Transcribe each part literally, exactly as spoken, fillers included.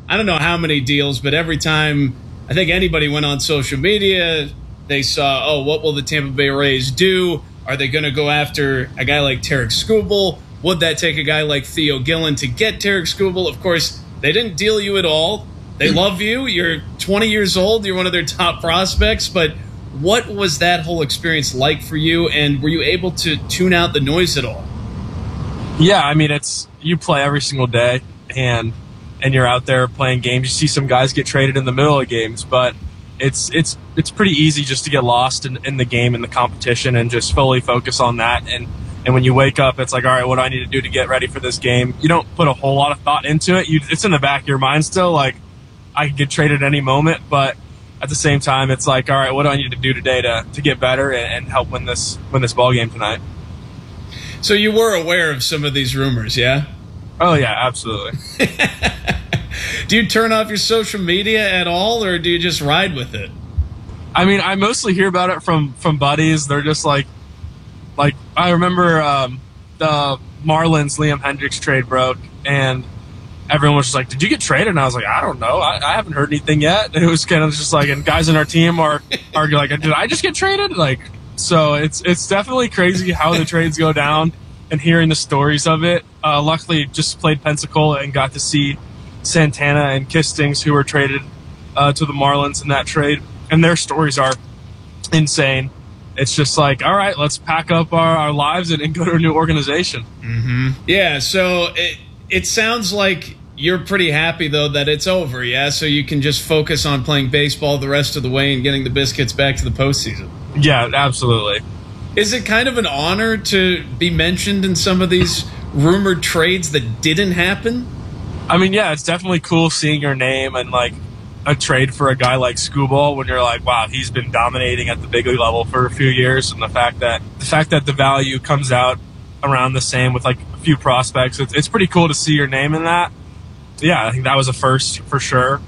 I don't know how many deals, but every time I think anybody went on social media, they saw, oh, what will the Tampa Bay Rays do? Are they going to go after a guy like Tarik Skubal? Would that take a guy like Theo Gillen to get Tarik Skubal? Of course, they didn't deal you at all. They love you. You're twenty years old. You're one of their top prospects. But what was that whole experience like for you? And were you able to tune out the noise at all? Yeah, I mean, it's you play every single day, and and you're out there playing games. You see some guys get traded in the middle of games, but it's it's it's pretty easy just to get lost in, in the game and the competition and just fully focus on that. And And when you wake up, it's like, all right, what do I need to do to get ready for this game? You don't put a whole lot of thought into it. You, it's in the back of your mind still, like, I could get traded any moment. But at the same time, it's like, all right, what do I need to do today to, to get better and, and help win this win this ball game tonight? So you were aware of some of these rumors, yeah? Oh, yeah, absolutely. Do you turn off your social media at all, or do you just ride with it? I mean, I mostly hear about it from, from buddies. They're just like, Like, I remember um, the Marlins Liam Hendricks trade broke, and everyone was just like, did you get traded? And I was like, I don't know. I, I haven't heard anything yet. And it was kind of just like, and guys on our team are, are like, did I just get traded? Like, so it's it's definitely crazy how the trades go down and hearing the stories of it. Uh, luckily, just played Pensacola and got to see Santana and Kistings, who were traded uh, to the Marlins in that trade. And their stories are insane. It's just like, all right, let's pack up our, our lives and, and go to a new organization. Mm-hmm. Yeah, so it it sounds like you're pretty happy, though, that it's over, yeah? So you can just focus on playing baseball the rest of the way and getting the Biscuits back to the postseason. Yeah, absolutely. Is it kind of an honor to be mentioned in some of these rumored trades that didn't happen? I mean, yeah, it's definitely cool seeing your name and, like, a trade for a guy like Skubal when you're like, wow, he's been dominating at the big league level for a few years, and the fact that the fact that the value comes out around the same with like a few prospects, it's, it's pretty cool to see your name in that. Yeah, I think that was a first for sure.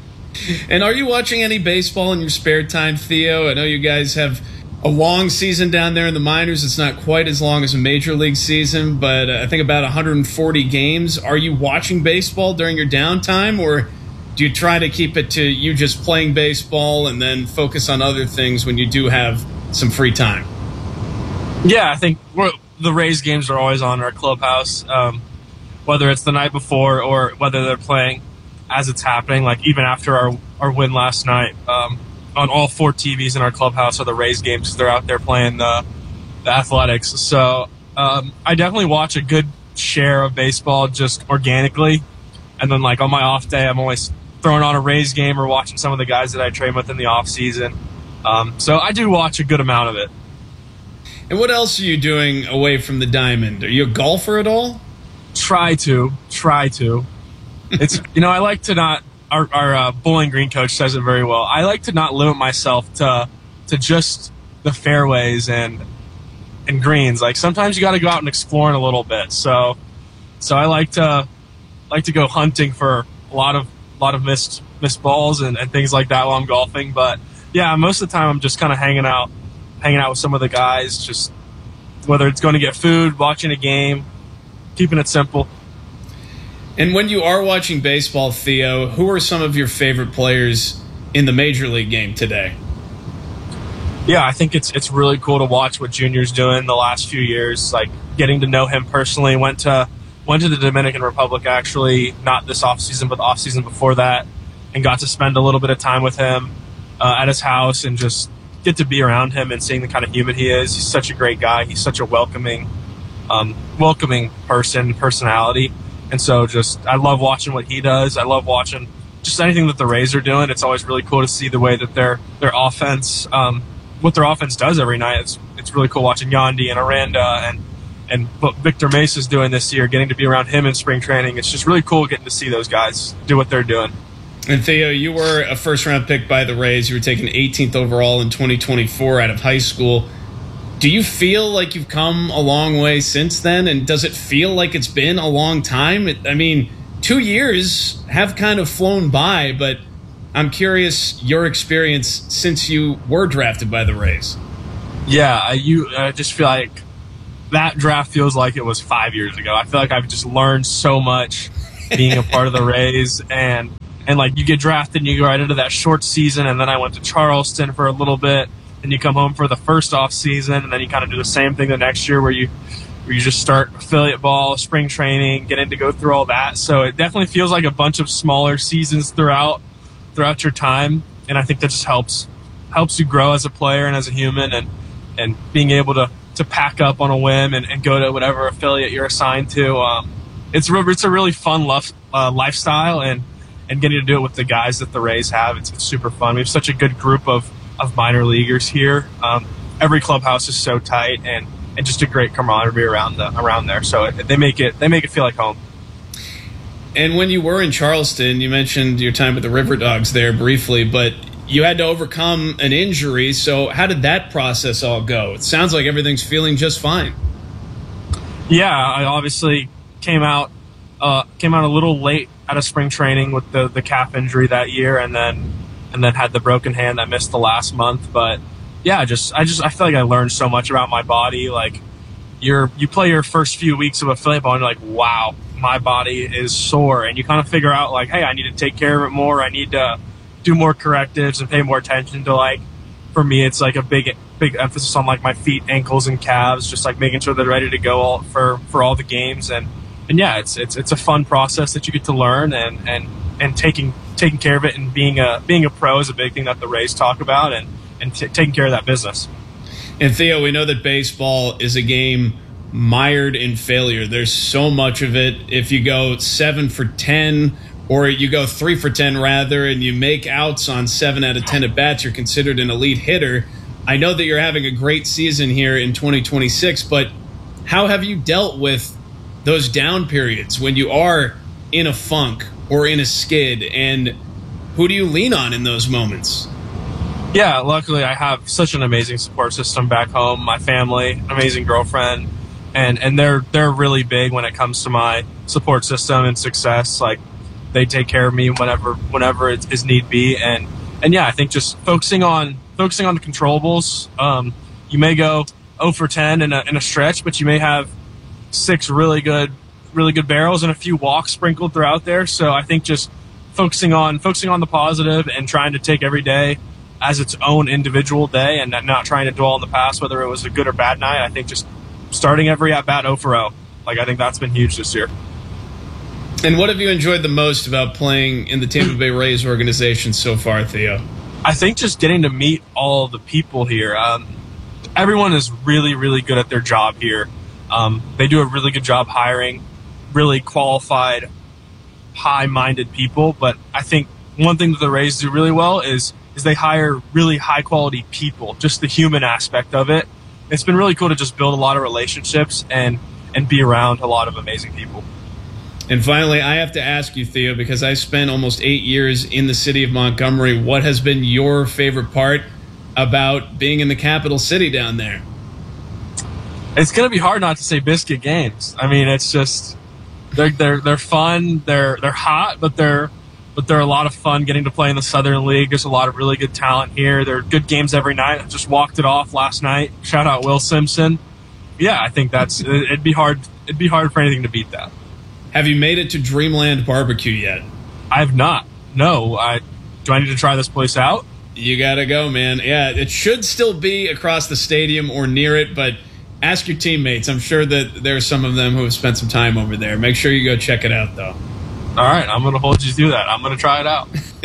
And are you watching any baseball in your spare time, Theo? I know you guys have a long season down there in the minors. It's not quite as long as a major league season, but uh, I think about one hundred forty games. Are you watching baseball during your downtime, or do you try to keep it to you just playing baseball and then focus on other things when you do have some free time? Yeah, I think we're, the Rays games are always on our clubhouse, um, whether it's the night before or whether they're playing as it's happening. Like even after our, our win last night, um, on all four T Vs in our clubhouse are the Rays games because they're out there playing the, the Athletics. So um, I definitely watch a good share of baseball just organically. And then like on my off day, I'm always throwing on a Rays game or watching some of the guys that I train with in the off season. Um, so I do watch a good amount of it. And what else are you doing away from the diamond? Are you a golfer at all? Try to, try to. It's, you know, I like to not, our, our uh, Bowling Green coach says it very well. I like to not limit myself to, to just the fairways and, and greens. Like sometimes you got to go out and explore a little bit. So, so I like to, like to go hunting for a lot of, a lot of missed, missed balls and, and things like that while I'm golfing. But yeah, most of the time I'm just kind of hanging out, hanging out with some of the guys, just whether it's going to get food, watching a game, keeping it simple. And when you are watching baseball, Theo, who are some of your favorite players in the Major League game today? Yeah, I think it's it's really cool to watch what Junior's doing the last few years, like getting to know him personally. Went to went to the Dominican Republic, actually, not this offseason, but the offseason before that, and got to spend a little bit of time with him uh, at his house and just get to be around him and seeing the kind of human he is. He's such a great guy. He's such a welcoming, um, welcoming person, personality. And so just I love watching what he does. I love watching just anything that the Rays are doing. It's always really cool to see the way that their their offense, um, what their offense does every night. It's it's really cool watching Yandy and Aranda and and what Victor Mesa's doing this year, getting to be around him in spring training. It's just really cool getting to see those guys do what they're doing. And Theo, you were a first-round pick by the Rays. You were taken eighteenth overall in twenty twenty-four out of high school. Do you feel like you've come a long way since then? And does it feel like it's been a long time? It, I mean, two years have kind of flown by, but I'm curious your experience since you were drafted by the Rays. Yeah, I, you, I just feel like that draft feels like it was five years ago. I feel like I've just learned so much being a part of the Rays, and and like you get drafted and you go right into that short season. And then I went to Charleston for a little bit, and you come home for the first off season, and then you kind of do the same thing the next year where you where you just start affiliate ball, spring training, get in to go through all that. So it definitely feels like a bunch of smaller seasons throughout throughout your time, and I think that just helps helps you grow as a player and as a human, and and being able to to pack up on a whim and, and go to whatever affiliate you're assigned to. Um, it's re- it's a really fun love, uh, lifestyle, and and getting to do it with the guys that the Rays have, it's, it's super fun. We have such a good group of of minor leaguers here. Um, every clubhouse is so tight, and, and just a great camaraderie around the around there. So it, they make it they make it feel like home. And when you were in Charleston, you mentioned your time with the River Dogs there briefly, but you had to overcome an injury. So how did that process all go? It sounds like everything's feeling just fine. Yeah, I obviously came out uh, came out a little late out of spring training with the, the calf injury that year, and then and then had the broken hand that missed the last month. But yeah, just I just I feel like I learned so much about my body. Like you're you play your first few weeks of affiliate ball, and you're like, wow, my body is sore, and you kind of figure out like, hey, I need to take care of it more. I need to do more correctives and pay more attention to, like, for me, it's like a big big emphasis on like my feet, ankles, and calves, just like making sure they're ready to go all, for for all the games. And and yeah, it's it's it's a fun process that you get to learn, and and and taking taking care of it, and being a being a pro is a big thing that the Rays talk about, and and t- taking care of that business. And Theo, we know that baseball is a game mired in failure. There's so much of it. If you go seven for ten, or you go three for ten rather, and you make outs on seven out of ten at bats, you're considered an elite hitter. I know that you're having a great season here in twenty twenty-six, but how have you dealt with those down periods when you are in a funk or in a skid, and who do you lean on in those moments? Yeah, luckily I have such an amazing support system back home. My family, amazing girlfriend, and and they're they're really big when it comes to my support system and success. Like, they take care of me whenever whenever it is need be, and and yeah, I think just focusing on focusing on the controllables. Um, you may go zero for ten in a in a stretch, but you may have six really good really good barrels and a few walks sprinkled throughout there. So I think just focusing on focusing on the positive and trying to take every day as its own individual day, and not trying to dwell on the past, whether it was a good or bad night. I think just starting every at bat zero for zero. Like, I think that's been huge this year. And what have you enjoyed the most about playing in the Tampa Bay Rays organization so far, Theo? I think just getting to meet all the people here. Um, everyone is really, really good at their job here. Um, they do a really good job hiring really qualified, high-minded people. But I think one thing that the Rays do really well is is they hire really high-quality people, just the human aspect of it. It's been really cool to just build a lot of relationships and, and be around a lot of amazing people. And finally, I have to ask you, Theo, because I spent almost eight years in the city of Montgomery, what has been your favorite part about being in the capital city down there? It's going to be hard not to say Biscuit Games. I mean, it's just they're they're they're fun. They're they're hot, but they're but they're a lot of fun. Getting to play in the Southern League, there's a lot of really good talent here. There are good games every night. I just walked it off last night. Shout out Will Simpson. Yeah, I think that's it'd be hard. It'd be hard for anything to beat that. Have you made it to Dreamland Barbecue yet? I have not. No. I do I need to try this place out? You gotta go, man. Yeah, it should still be across the stadium or near it, but ask your teammates. I'm sure that there are some of them who have spent some time over there. Make sure you go check it out, though. All right, I'm going to hold you to that. I'm going to try it out.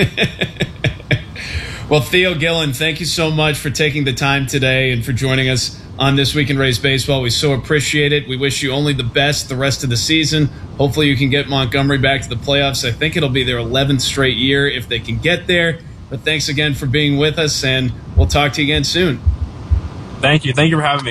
Well, Theo Gillen, thank you so much for taking the time today and for joining us on This Week in Rays Baseball. We so appreciate it. We wish you only the best the rest of the season. Hopefully you can get Montgomery back to the playoffs. I think it'll be their eleventh straight year if they can get there. But thanks again for being with us, and we'll talk to you again soon. Thank you. Thank you for having me.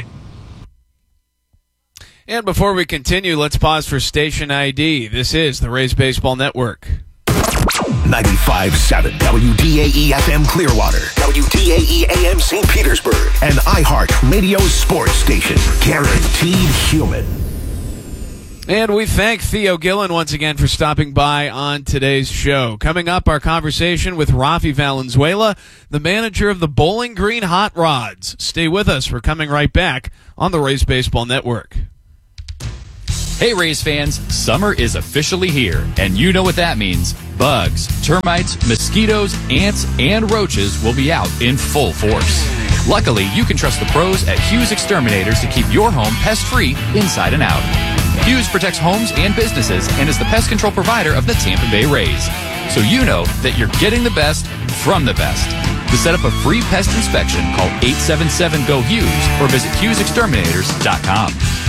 And before we continue, let's pause for station I D. This is the Rays Baseball Network. ninety-five point seven W D A E F M Clearwater, W D A E A M Saint Petersburg, and iHeart Radio Sports Station. Guaranteed human. And we thank Theo Gillen once again for stopping by on today's show. Coming up, our conversation with Rafi Valenzuela, the manager of the Bowling Green Hot Rods. Stay with us. We're coming right back on the Rays Baseball Network. Hey Rays fans, summer is officially here, and you know what that means. Bugs, termites, mosquitoes, ants, and roaches will be out in full force. Luckily, you can trust the pros at Hughes Exterminators to keep your home pest-free inside and out. Hughes protects homes and businesses and is the pest control provider of the Tampa Bay Rays. So you know that you're getting the best from the best. To set up a free pest inspection, call eight seven seven, G O, HUGHES or visit Hughes Exterminators dot com.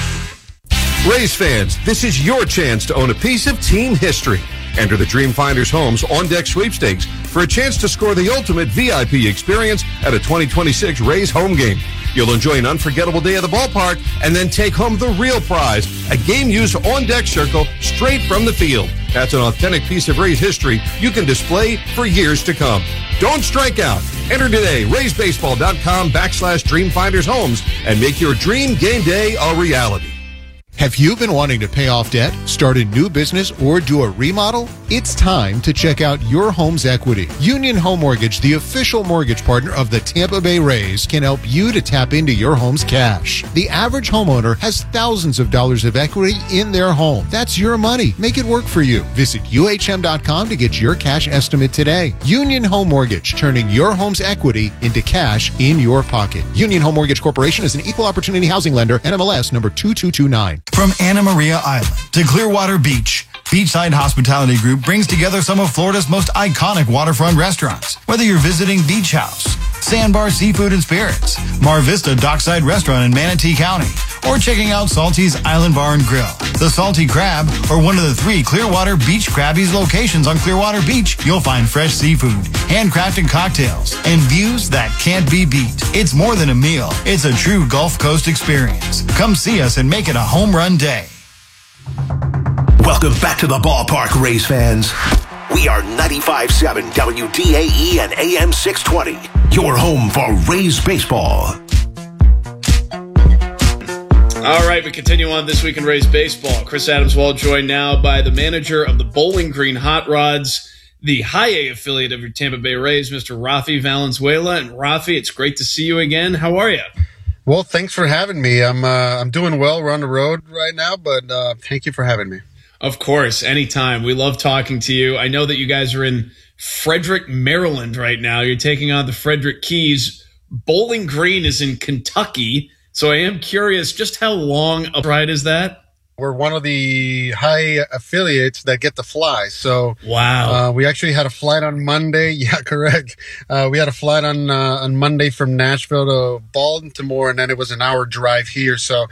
Rays fans, this is your chance to own a piece of team history. Enter the Dream Finders Homes on-deck sweepstakes for a chance to score the ultimate V I P experience at a twenty twenty-six Rays home game. You'll enjoy an unforgettable day at the ballpark and then take home the real prize, a game-used on-deck circle straight from the field. That's an authentic piece of Rays history you can display for years to come. Don't strike out. Enter today, raysbaseball.com backslash Dreamfinders Homes, and make your dream game day a reality. Have you been wanting to pay off debt, start a new business, or do a remodel? It's time to check out Your Home's Equity. Union Home Mortgage, the official mortgage partner of the Tampa Bay Rays, can help you to tap into your home's cash. The average homeowner has thousands of dollars of equity in their home. That's your money. Make it work for you. Visit U H M dot com to get your cash estimate today. Union Home Mortgage, turning your home's equity into cash in your pocket. Union Home Mortgage Corporation is an equal opportunity housing lender, N M L S number two two two nine. From Anna Maria Island to Clearwater Beach, Beachside Hospitality Group brings together some of Florida's most iconic waterfront restaurants. Whether you're visiting Beach House, Sandbar Seafood and Spirits, Mar Vista Dockside Restaurant in Manatee County, or checking out Salty's Island Bar and Grill, the Salty Crab, or one of the three Clearwater Beach Krabby's locations on Clearwater Beach, you'll find fresh seafood, handcrafted cocktails, and views that can't be beat. It's more than a meal. It's a true Gulf Coast experience. Come see us and make it a home run day. Welcome back to the ballpark, Rays fans. We are ninety-five point seven W D A E and A M six twenty, your home for Rays baseball. All right, we continue on This Week in Rays baseball. Chris Adams-Wald joined now by the manager of the Bowling Green Hot Rods, the High A affiliate of your Tampa Bay Rays, Mister Rafi Valenzuela. And Rafi, it's great to see you again. How are you? Well, thanks for having me. I'm uh, I'm doing well. We're on the road right now, but uh, thank you for having me. Of course, anytime. We love talking to you. I know that you guys are in Frederick, Maryland right now. You're taking on the Frederick Keys. Bowling Green is in Kentucky, so I am curious, just how long a ride is that? We're one of the high affiliates that get to fly. So wow, uh, we actually had a flight on Monday. Yeah, correct. Uh, we had a flight on uh, on Monday from Nashville to Baltimore, and then it was an hour drive here. So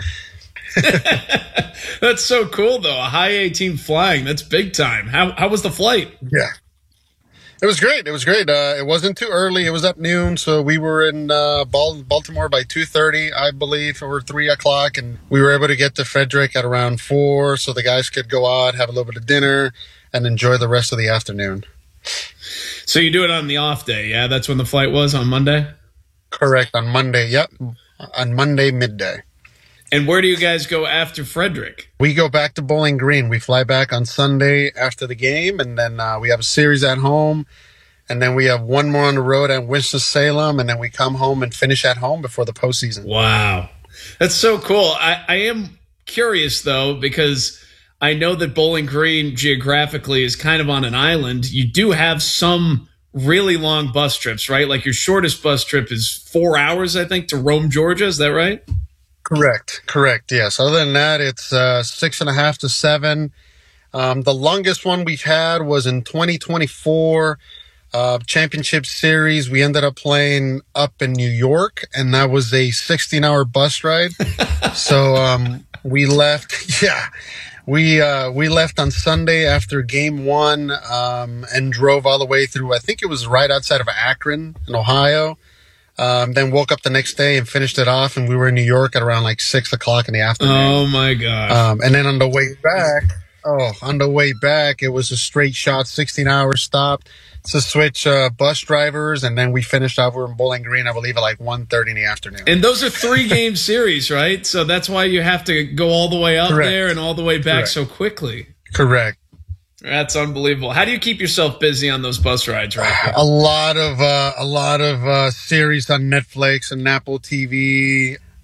that's so cool, though. A high A team flying. That's big time. How how was the flight? Yeah. It was great. It was great. Uh, it wasn't too early. It was at noon, so we were in uh, Baltimore by two thirty, I believe, or three o'clock, and we were able to get to Frederick at around four, so the guys could go out, have a little bit of dinner, and enjoy the rest of the afternoon. So you do it on the off day, yeah? That's when the flight was, on Monday? Correct, on Monday, yep. On Monday midday. And where do you guys go after Frederick? We go back to Bowling Green. We fly back on Sunday after the game, and then uh, we have a series at home, and then we have one more on the road at Winston-Salem, and then we come home and finish at home before the postseason. Wow. That's so cool. I, I am curious, though, because I know that Bowling Green geographically is kind of on an island. You do have some really long bus trips, right? Like your shortest bus trip is four hours, I think, to Rome, Georgia. Is that right? Correct, correct, yes. Other than that, it's uh, six and a half to seven. Um, the longest one we've had was in twenty twenty-four uh, Championship Series. We ended up playing up in New York, and that was a sixteen-hour bus ride. so um, we left, yeah, we uh, we left on Sunday after game one um, and drove all the way through, I think it was right outside of Akron in Ohio. Um, then woke up the next day and finished it off, and we were in New York at around like six o'clock in the afternoon. Oh my gosh! Um, and then on the way back, oh, on the way back, it was a straight shot, sixteen hour stop to switch uh, bus drivers, and then we finished off. We were in Bowling Green, I believe, at like one thirty in the afternoon. And those are three game series, right? So that's why you have to go all the way up Correct. there and all the way back Correct. so quickly. Correct. That's unbelievable. How do you keep yourself busy on those bus rides, right? A lot of uh, a lot of uh, series on Netflix and Apple T V.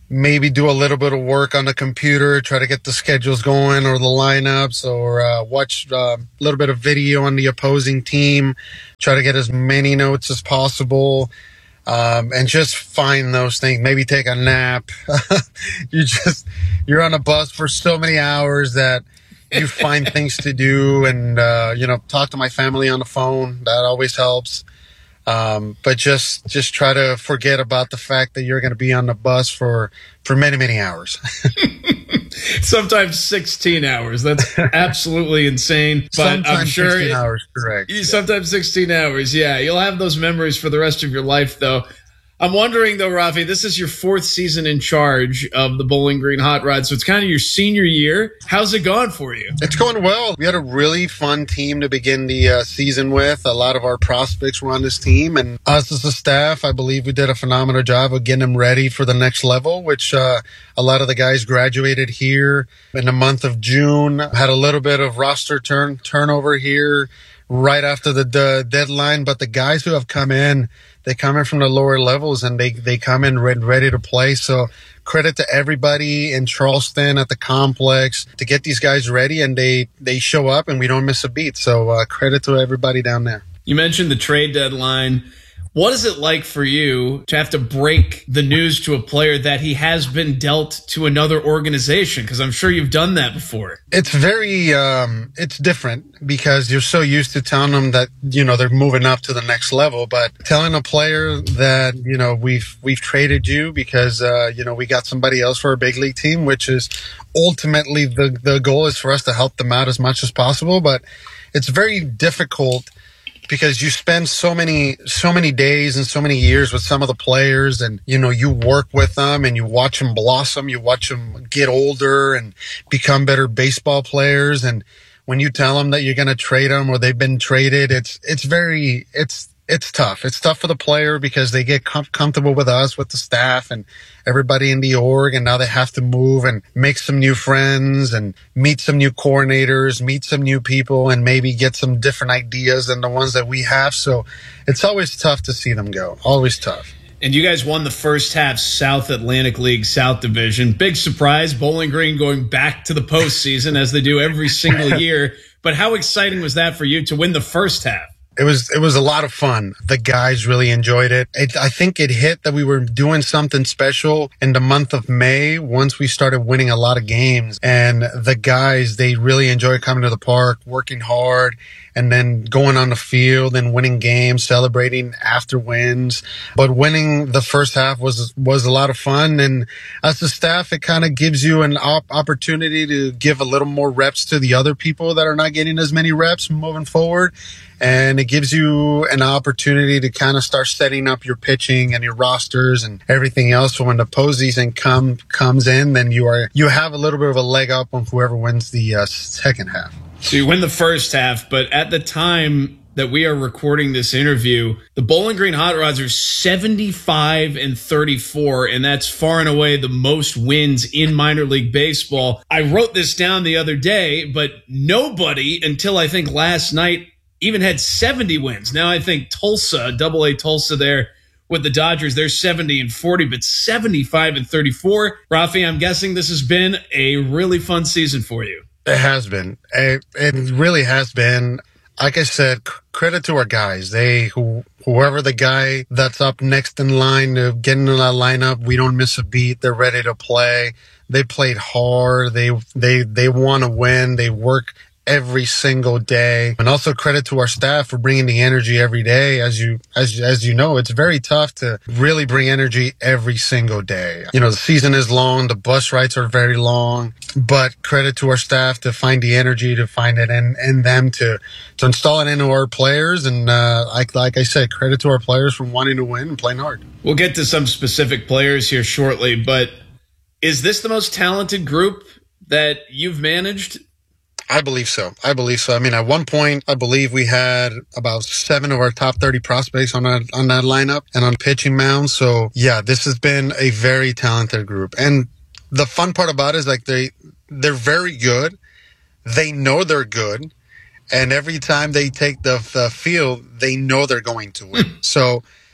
maybe do a little bit of work on the computer, try to get the schedules going or the lineups, or uh, watch uh, a little bit of video on the opposing team, try to get as many notes as possible, um, and just find those things. Maybe take a nap. you just, you're on a bus for so many hours that you find things to do, and, uh, you know, talk to my family on the phone. That always helps. Um, but just, just try to forget about the fact that you're going to be on the bus for, for many, many hours. Sometimes sixteen hours. That's absolutely insane. But Sometimes I'm sure sixteen hours, correct. Sometimes sixteen hours. Yeah. You'll have those memories for the rest of your life, though. I'm wondering, though, Rafi, this is your fourth season in charge of the Bowling Green Hot Rods, so it's kind of your senior year. How's it gone for you? It's going well. We had a really fun team to begin the uh, season with. A lot of our prospects were on this team, and us as a staff, I believe we did a phenomenal job of getting them ready for the next level, which uh, a lot of the guys graduated here in the month of June. Had a little bit of roster turn turnover here right after the, the deadline, but the guys who have come in, they come in from the lower levels, and they, they come in ready, ready to play. So credit to everybody in Charleston at the complex to get these guys ready, and they, they show up and we don't miss a beat. So uh, credit to everybody down there. You mentioned the trade deadline. What is it like for you to have to break the news to a player that he has been dealt to another organization? Because I'm sure you've done that before. It's very, um, it's different because you're so used to telling them that, you know, they're moving up to the next level. But telling a player that, you know, we've, we've traded you because, uh, you know, we got somebody else for a big league team, which is ultimately the, the goal is for us to help them out as much as possible. But it's very difficult because you spend so many, so many days and so many years with some of the players, and, you know, you work with them and you watch them blossom, you watch them get older and become better baseball players. And when you tell them that you're going to trade them or they've been traded, it's, it's very, it's, it's tough. It's tough for the player because they get com- comfortable with us, with the staff and everybody in the org, and now they have to move and make some new friends and meet some new coordinators, meet some new people, and maybe get some different ideas than the ones that we have. So it's always tough to see them go. Always tough. And you guys won the first half South Atlantic League South Division. Big surprise, Bowling Green going back to the postseason as they do every single year. But how exciting was that for you to win the first half? It was, it was a lot of fun. The guys really enjoyed it. it. I think it hit that we were doing something special in the month of May once we started winning a lot of games. And the guys, they really enjoy coming to the park, working hard, and then going on the field and winning games, celebrating after wins. But winning the first half was, was a lot of fun. And as a staff, it kind of gives you an op- opportunity to give a little more reps to the other people that are not getting as many reps moving forward. And it gives you an opportunity to kind of start setting up your pitching and your rosters and everything else. So when the postseason come comes in, then you are you have a little bit of a leg up on whoever wins the uh, second half. So you win the first half, but at the time that we are recording this interview, the Bowling Green Hot Rods are seventy-five and thirty-four, and that's far and away the most wins in minor league baseball. I wrote this down the other day, but nobody until I think last night even had seventy wins. Now I think Tulsa, Double A Tulsa there with the Dodgers, they're seventy and forty, but seventy-five and thirty-four. Rafi, I'm guessing this has been a really fun season for you. It has been. It, it really has been. Like I said, c- credit to our guys. They, who, whoever the guy that's up next in line to get into that lineup, we don't miss a beat. They're ready to play. They played hard. They, they, they want to win. They work every single day. And also credit to our staff for bringing the energy every day. As you, as, as you know, it's very tough to really bring energy every single day. You know, the season is long. The bus rides are very long, but credit to our staff to find the energy, to find it in, in them, to, to install it into our players. And, uh, like, like I said, credit to our players for wanting to win and playing hard. We'll get to some specific players here shortly, but is this the most talented group that you've managed? I believe so. I believe so. I mean, at one point, I believe we had about seven of our top thirty prospects on that, on that lineup and on pitching mound. So yeah, this has been a very talented group. And the fun part about it is like they, they're very good. They know they're good. And every time they take the, the field, they know they're going to win. So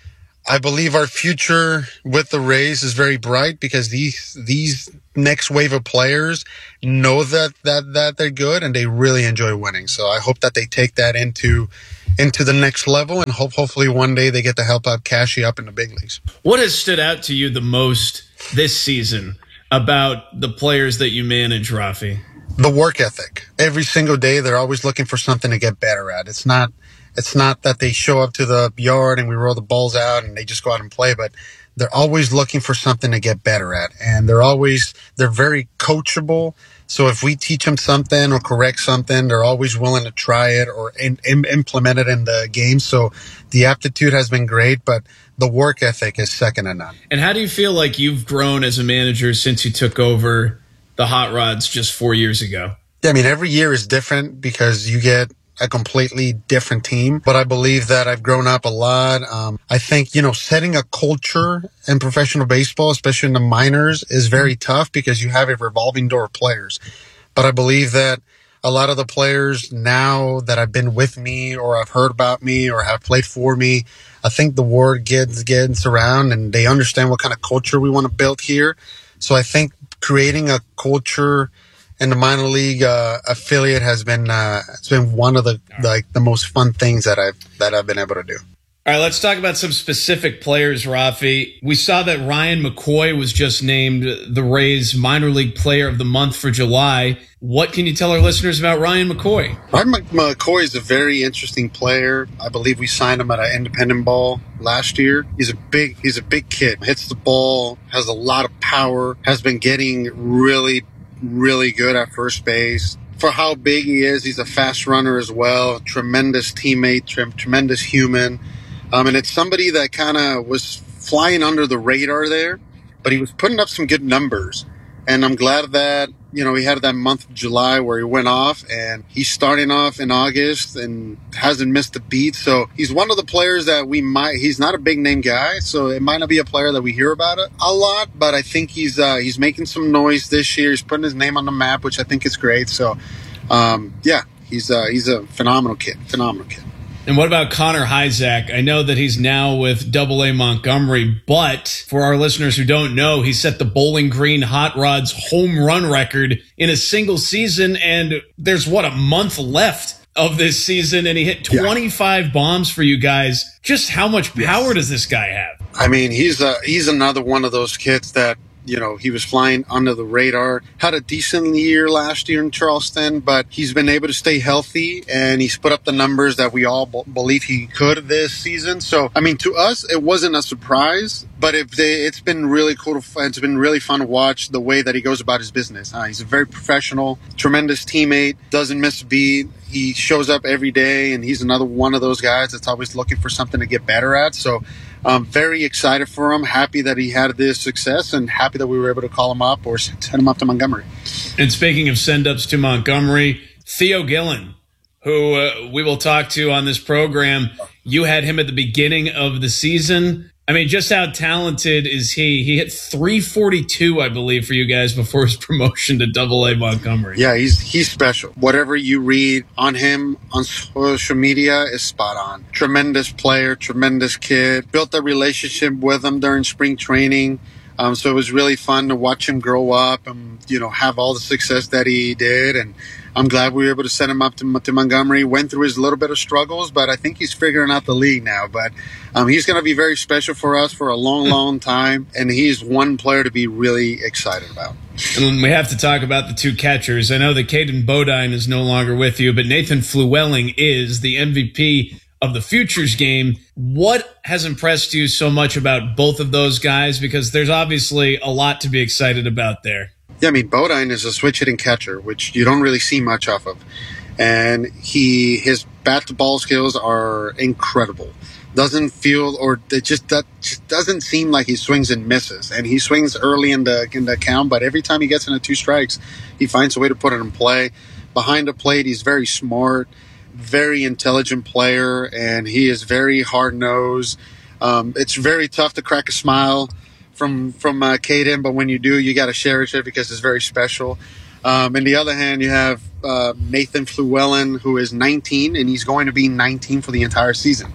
I believe our future with the Rays is very bright because these these next wave of players know that that that they're good and they really enjoy winning. So I hope that they take that into into the next level, and hope hopefully one day they get to help out Cashy up in the big leagues. What has stood out to you the most this season about the players that you manage, Rafi? The work ethic. Every single day, they're always looking for something to get better at. It's not, it's not that they show up to the yard and we roll the balls out and they just go out and play, but they're always looking for something to get better at. And they're always, they're very coachable. So if we teach them something or correct something, they're always willing to try it or in, in, implement it in the game. So the aptitude has been great, but the work ethic is second to none. And how do you feel like you've grown as a manager since you took over the Hot Rods just four years ago? Yeah, I mean, every year is different because you get a completely different team. But I believe that I've grown up a lot. Um, I think, you know, setting a culture in professional baseball, especially in the minors, is very tough because you have a revolving door of players. But I believe that a lot of the players now that have been with me or have heard about me or have played for me, I think the word gets, gets around and they understand what kind of culture we want to build here. So I think creating a culture in the minor league uh, affiliate has been uh, it's been one of the like the most fun things that I've that I've been able to do. All right, let's talk about some specific players, Rafi. We saw that Ryan McCoy was just named the Rays Minor League Player of the Month for July. What can you tell our listeners about Ryan McCoy? Ryan McCoy is a very interesting player. I believe we signed him at an independent ball last year. He's a big he's a big kid. Hits the ball, has a lot of power, has been getting really, really good at first base. For how big he is, he's a fast runner as well. Tremendous teammate, tre- tremendous human. Um, and it's somebody that kind of was flying under the radar there, but he was putting up some good numbers. And I'm glad that, you know, he had that month of July where he went off, and he's starting off in August and hasn't missed a beat. So he's one of the players that we might, he's not a big name guy, so it might not be a player that we hear about it a lot, but I think he's, uh, he's making some noise this year. He's putting his name on the map, which I think is great. So, um, yeah, he's, uh, he's a phenomenal kid, phenomenal kid. And what about Connor Hyzak? I know that he's now with Double A Montgomery, but for our listeners who don't know, he set the Bowling Green Hot Rods home run record in a single season, and there's, what, a month left of this season, and he hit twenty-five yeah. bombs for you guys. Just how much power yes. does this guy have? I mean, he's a, he's another one of those kids that, you know, he was flying under the radar, had a decent year last year in Charleston, but he's been able to stay healthy and he's put up the numbers that we all b- believe he could this season. So, I mean, to us, it wasn't a surprise, but if they, it's been really cool. To, it's been really fun to watch the way that he goes about his business. Uh, he's a very professional, tremendous teammate, doesn't miss a beat. He shows up every day, and he's another one of those guys that's always looking for something to get better at. So I'm very excited for him, happy that he had this success, and happy that we were able to call him up or send him up to Montgomery. And speaking of send-ups to Montgomery, Theo Gillen, who uh, we will talk to on this program, you had him at the beginning of the season. I mean, just how talented is he? He hit three forty-two, I believe, for you guys before his promotion to Double A Montgomery. Yeah, he's he's special. Whatever you read on him on social media is spot on. Tremendous player, tremendous kid. Built a relationship with him during spring training. Um, so it was really fun to watch him grow up and, you know, have all the success that he did. And I'm glad we were able to send him up to, to Montgomery. Went through his little bit of struggles, but I think he's figuring out the league now. But um, he's going to be very special for us for a long, long time. And he's one player to be really excited about. And we have to talk about the two catchers. I know that Caden Bodine is no longer with you, but Nathan Flewelling is the M V P of the Futures game. What has impressed you so much about both of those guys? Because there's obviously a lot to be excited about there. Yeah, I mean, Bodine is a switch-hitting catcher, which you don't really see much off of. And he his bat-to-ball skills are incredible. Doesn't feel, or it just, that just doesn't seem like he swings and misses. And he swings early in the in the count, but every time he gets into two strikes, he finds a way to put it in play. Behind the plate, he's very smart, very intelligent player, and he is very hard-nosed. Um, it's very tough to crack a smile from from uh, Caden, but when you do, you got to cherish it because it's very special. Um, on the other hand, you have uh, Nathan Flewelling, who is nineteen, and he's going to be nineteen for the entire season.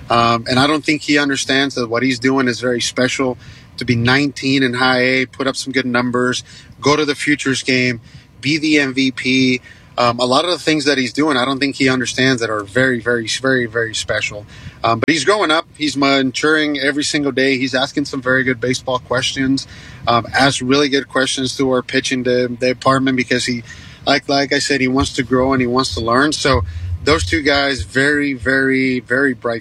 Um, and I don't think he understands that what he's doing is very special. To be nineteen in high A, put up some good numbers, go to the Futures game, be the M V P. Um, a lot of the things that he's doing, I don't think he understands that are very, very, very, very special. Um, but he's growing up. He's maturing every single day. He's asking some very good baseball questions, um, asked really good questions to our pitching de- department because he, like, like I said, he wants to grow and he wants to learn. So those two guys, very, very, very bright.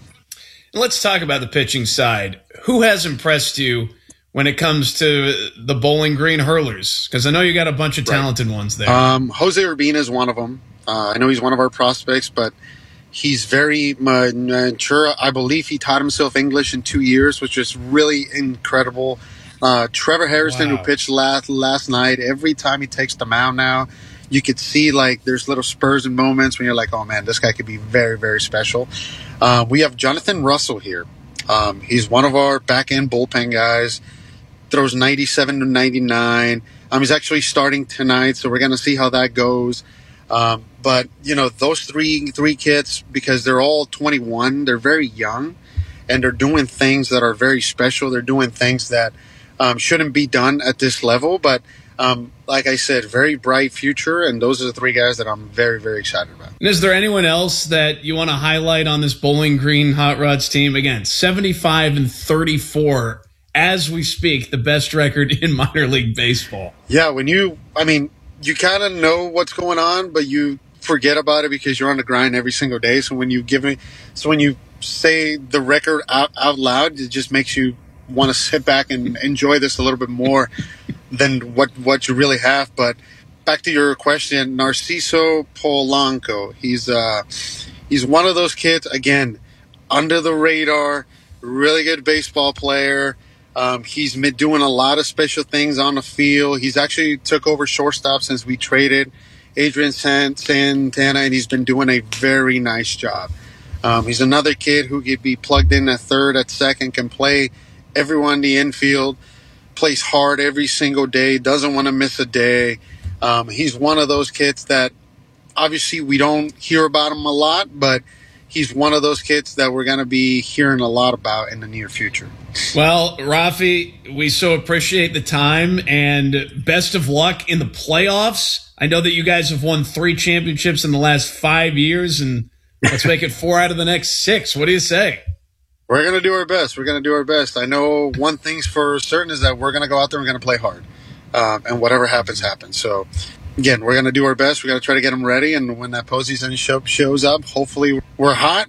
Let's talk about the pitching side. Who has impressed you when it comes to the Bowling Green Hurlers? Because I know you got a bunch of talented right. ones there. Um, Jose Urbina is one of them. Uh, I know he's one of our prospects, but he's very mature. I believe he taught himself English in two years, which is really incredible. Uh, Trevor Harrison, wow. who pitched last last night, every time he takes the mound now, you could see like there's little spurs and moments when you're like, oh man, this guy could be very, very special. Uh, we have Jonathan Russell here. Um, he's one of our back end bullpen guys. Throws ninety-seven to ninety-nine. Um, he's actually starting tonight, so we're going to see how that goes. Um, but you know, those three three kids, because they're all twenty-one, they're very young, and they're doing things that are very special. They're doing things that um, shouldn't be done at this level, but. Um, like I said, very bright future, and those are the three guys that I'm very, very excited about. And is there anyone else that you want to highlight on this Bowling Green Hot Rods team? Again, seventy-five and thirty-four as we speak, the best record in minor league baseball. Yeah, when you, I mean, you kind of know what's going on, but you forget about it because you're on the grind every single day. So when you give me, so when you say the record out, out loud, it just makes you want to sit back and enjoy this a little bit more than what, what you really have. But back to your question, Narciso Polanco. He's uh, he's one of those kids, again, under the radar, really good baseball player. Um, he's been doing a lot of special things on the field. He's actually took over shortstop since we traded Adrian Santana, and he's been doing a very nice job. Um, he's another kid who could be plugged in at third, at second, can play everyone in the infield, plays hard every single day, doesn't want to miss a day. Um, he's one of those kids that obviously we don't hear about him a lot, but he's one of those kids that we're going to be hearing a lot about in the near future. Well, Rafi, we so appreciate the time, and best of luck in the playoffs. I know that you guys have won three championships in the last five years, and let's make it four out of the next six. What do you say? We're going to do our best. We're going to do our best. I know one thing's for certain is that we're going to go out there and we're going to play hard. Um, and whatever happens, happens. So, again, we're going to do our best. We're going to try to get them ready. And when that postseason show, shows up, hopefully we're hot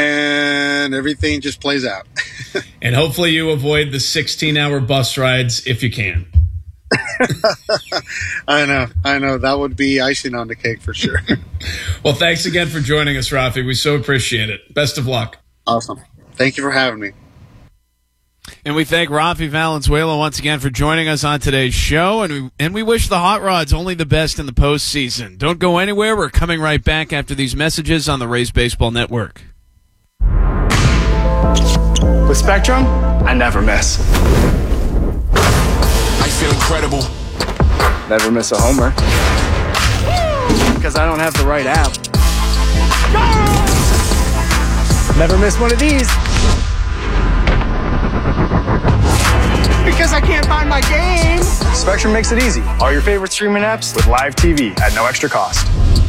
and everything just plays out. And hopefully you avoid the sixteen-hour bus rides if you can. I know. I know. That would be icing on the cake for sure. Well, thanks again for joining us, Rafi. We so appreciate it. Best of luck. Awesome. Thank you for having me. And we thank Rafi Valenzuela once again for joining us on today's show, and we, and we wish the Hot Rods only the best in the postseason. Don't go anywhere. We're coming right back after these messages on the Rays Baseball Network. With Spectrum, I never miss. I feel incredible. Never miss a homer. Because I don't have the right app. Never miss one of these. Because I can't find my game. Spectrum makes it easy. All your favorite streaming apps with live T V at no extra cost.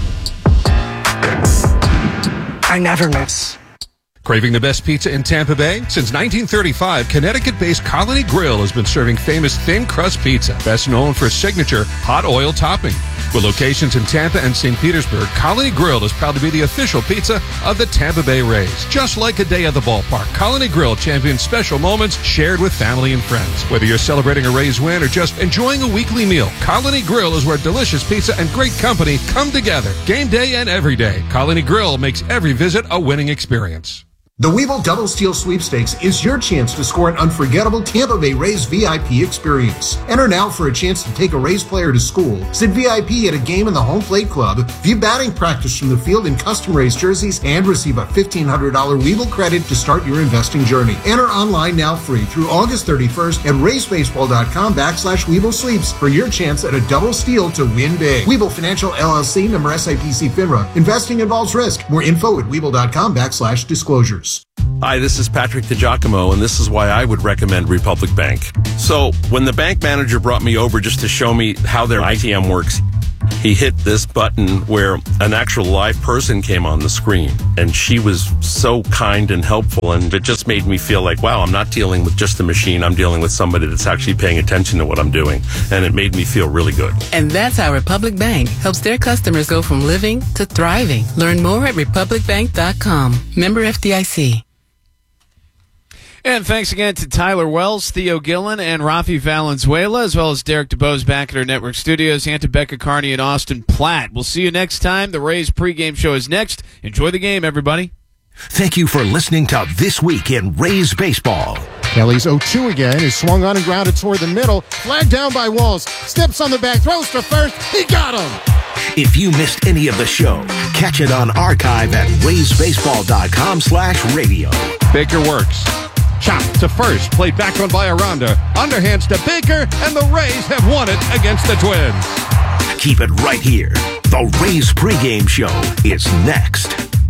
I never miss. Craving the best pizza in Tampa Bay? Since nineteen thirty-five, Connecticut-based Colony Grill has been serving famous thin crust pizza, best known for its signature hot oil topping. With locations in Tampa and Saint Petersburg, Colony Grill is proud to be the official pizza of the Tampa Bay Rays. Just like a day at the ballpark, Colony Grill champions special moments shared with family and friends. Whether you're celebrating a Rays win or just enjoying a weekly meal, Colony Grill is where delicious pizza and great company come together. Game day and every day, Colony Grill makes every visit a winning experience. The Webull Double Steal Sweepstakes is your chance to score an unforgettable Tampa Bay Rays V I P experience. Enter now for a chance to take a Rays player to school, sit V I P at a game in the Home Plate Club, view batting practice from the field in custom Rays jerseys, and receive a fifteen hundred dollars Webull credit to start your investing journey. Enter online now free through August thirty-first at raysbaseball.com backslash Webull Sweeps for your chance at a double steal to win big. Webull Financial L L C, member S I P C FINRA. Investing involves risk. More info at webull.com backslash disclosures. Hi, this is Patrick DiGiacomo, and this is why I would recommend Republic Bank. So, when the bank manager brought me over just to show me how their I T M works, he hit this button where an actual live person came on the screen, and she was so kind and helpful, and it just made me feel like, wow, I'm not dealing with just a machine, I'm dealing with somebody that's actually paying attention to what I'm doing, and it made me feel really good. And that's how Republic Bank helps their customers go from living to thriving. Learn more at republic bank dot com. Member F D I C. And thanks again to Tyler Wells, Theo Gillen, and Rafi Valenzuela, as well as Derek DeBose back at our network studios, and to Becca Carney and Austin Platt. We'll see you next time. The Rays pregame show is next. Enjoy the game, everybody. Thank you for listening to This Week in Rays Baseball. Kelly's oh two again is swung on and grounded toward the middle. Flagged down by Walls. Steps on the back, throws to first. He got him! If you missed any of the show, catch it on archive at rays baseball dot com slash radio. Baker works. Chop to first, played back on by Aranda. Underhands to Baker, and the Rays have won it against the Twins. Keep it right here. The Rays pregame show is next.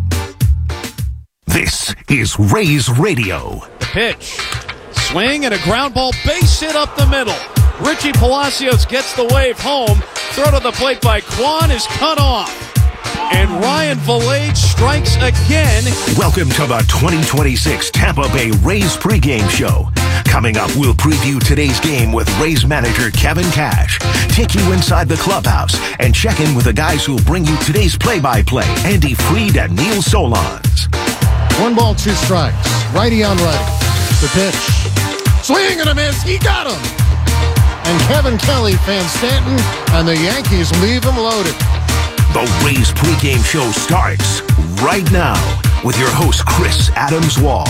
This is Rays Radio. The pitch. Swing and a ground ball base hit up the middle. Richie Palacios gets the wave home. Throw to the plate by Kwan is cut off. And Ryan Valade strikes again. Welcome to the twenty twenty-six Tampa Bay Rays pregame show. Coming up, we'll preview today's game with Rays manager Kevin Cash, take you inside the clubhouse, and check in with the guys who'll bring you today's play-by-play, Andy Freed and Neil Solondz. One ball, two strikes. Righty on righty. The pitch. Swing and a miss. He got him. And Kevin Kelly fans Stanton, and the Yankees leave him loaded. The Rays pregame show starts right now with your host, Chris Adams-Wall.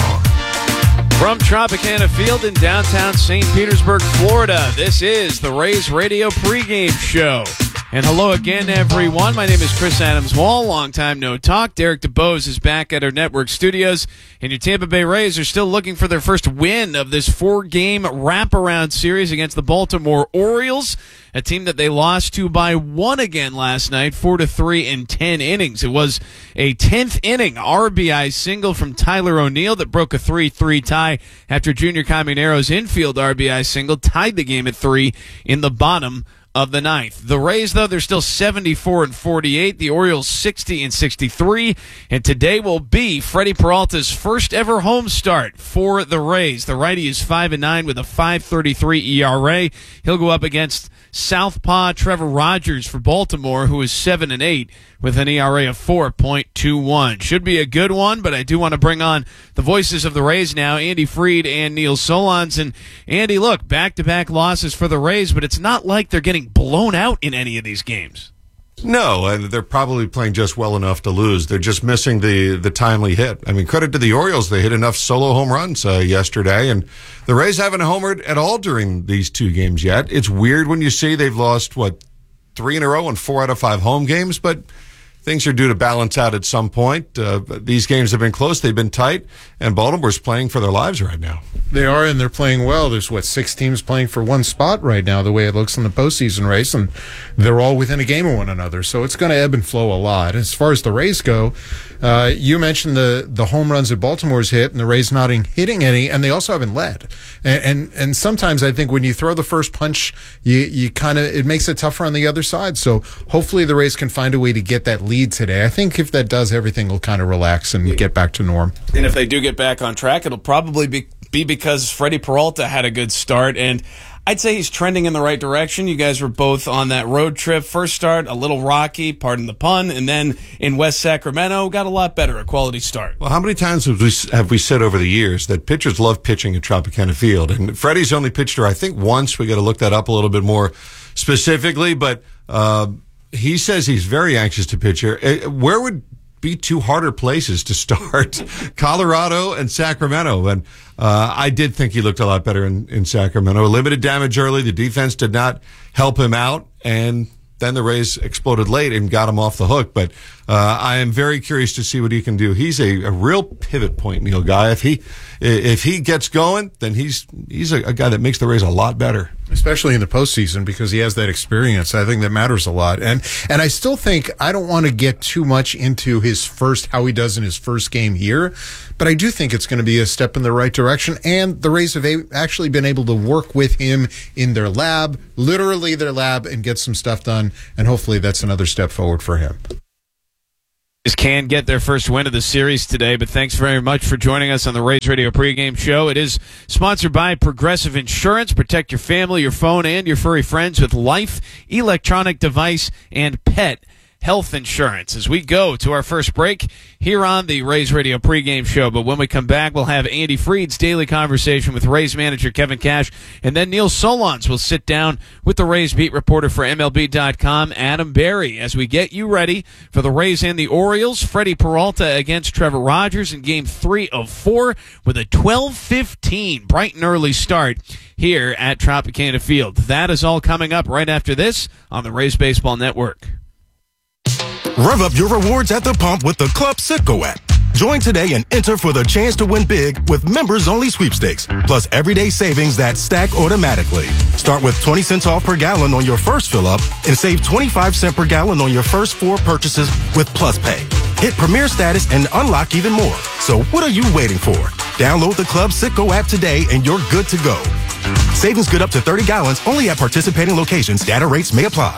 From Tropicana Field in downtown Saint Petersburg, Florida, this is the Rays Radio pregame show. And hello again, everyone. My name is Chris Adams-Wall. Long time no talk. Derek DeBose is back at our network studios. And your Tampa Bay Rays are still looking for their first win of this four-game wraparound series against the Baltimore Orioles, a team that they lost to by one again last night, four to three in ten innings. It was a tenth inning R B I single from Tyler O'Neill that broke a three three tie after Junior Caminaro's infield R B I single tied the game at three in the bottom of the ninth. The Rays, though, they're still seventy-four and forty-eight. The Orioles sixty and sixty-three. And today will be Freddie Peralta's first ever home start for the Rays. The righty is five and nine with a five thirty-three E R A. He'll go up against southpaw Trevor Rogers for Baltimore, who is seven and eight with an E R A of four point two one. Should be a good one, but I do want to bring on the voices of the Rays now, Andy Freed and Neil Solondz. And Andy, look, back-to-back losses for the Rays, but it's not like they're getting blown out in any of these games. No, and they're probably playing just well enough to lose. They're just missing the, the timely hit. I mean, credit to the Orioles. They hit enough solo home runs uh, yesterday, and the Rays haven't homered at all during these two games yet. It's weird when you see they've lost, what, three in a row and four out of five home games, but things are due to balance out at some point. Uh, these games have been close. They've been tight, and Baltimore's playing for their lives right now. They are, and they're playing well. There's, what, six teams playing for one spot right now, the way it looks in the postseason race, and they're all within a game of one another. So it's going to ebb and flow a lot. As far as the Rays go, uh, you mentioned the, the home runs that Baltimore's hit, and the Rays not hitting any, and they also haven't led. And and, and sometimes I think when you throw the first punch, you, you kind of, it makes it tougher on the other side. So hopefully the Rays can find a way to get that lead today. I think if that does, everything will kind of relax and get back to norm. And if they do get back on track, it'll probably be, be because Freddie Peralta had a good start, and I'd say he's trending in the right direction. You guys were both on that road trip. First start, a little rocky, pardon the pun, and then in West Sacramento, got a lot better, a quality start. Well, how many times have we, have we said over the years that pitchers love pitching at Tropicana Field? And Freddie's only pitched her, I think, once. We got to look that up a little bit more specifically, but uh, he says he's very anxious to pitch here. Where would be two harder places to start? Colorado and Sacramento. And uh, I did think he looked a lot better in, in Sacramento. Limited damage early. The defense did not help him out. And then the Rays exploded late and got him off the hook. But Uh, I am very curious to see what he can do. He's a, a real pivot point, Neil Guy. If he if he gets going, then he's he's a, a guy that makes the Rays a lot better. Especially in the postseason, because he has that experience. I think that matters a lot. And and I still think I don't want to get too much into his first, how he does in his first game here, but I do think it's going to be a step in the right direction. And the Rays have a- actually been able to work with him in their lab, literally their lab, and get some stuff done. And hopefully that's another step forward for him. Can get their first win of the series today, but thanks very much for joining us on the Rays Radio pregame show. It is sponsored by Progressive Insurance. Protect your family, your phone, and your furry friends with life, electronic device, and pet health insurance. As we go to our first break here on the Rays Radio pregame show. But when we come back, we'll have Andy Freed's daily conversation with Rays manager Kevin Cash, and then Neil Solondz will sit down with the Rays beat reporter for M L B dot com, Adam Berry, as we get you ready for the Rays and the Orioles. Freddie Peralta against Trevor Rogers in game three of four with a twelve fifteen bright and early start here at Tropicana Field. That is all coming up right after this on the Rays Baseball Network. Rev up your rewards at the pump with the Club Citgo app. Join today and enter for the chance to win big with members-only sweepstakes, plus everyday savings that stack automatically. Start with twenty cents off per gallon on your first fill-up and save twenty-five cents per gallon on your first four purchases with Plus Pay. Hit Premier status and unlock even more. So what are you waiting for? Download the Club Citgo app today and you're good to go. Savings good up to thirty gallons only at participating locations. Data rates may apply.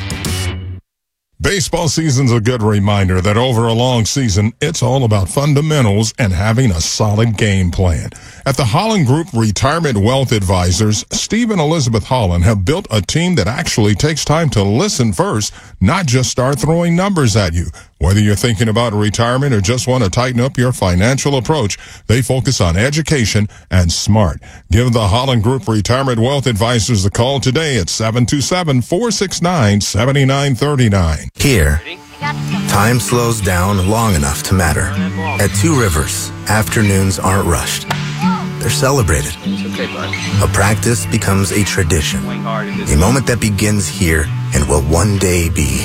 Baseball season's a good reminder that over a long season, it's all about fundamentals and having a solid game plan. At the Holland Group Retirement Wealth Advisors, Steve and Elizabeth Holland have built a team that actually takes time to listen first, not just start throwing numbers at you. Whether you're thinking about retirement or just want to tighten up your financial approach, they focus on education and smart. Give the Holland Group Retirement Wealth Advisors a call today at seven two seven, four six nine, seven nine three nine. Here, time slows down long enough to matter. At Two Rivers, afternoons aren't rushed. They're celebrated. A practice becomes a tradition. A moment that begins here and will one day be